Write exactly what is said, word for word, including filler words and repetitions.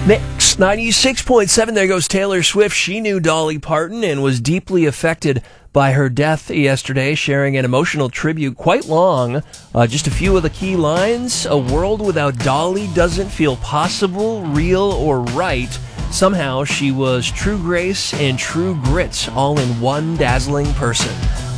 Next, ninety-six point seven, there goes Taylor Swift. She knew Dolly Parton and was deeply affected by her death yesterday, sharing an emotional tribute quite long. Uh, just a few of the key lines. A world without Dolly doesn't feel possible, real, or right. Somehow she was true grace and true grit all in one dazzling person.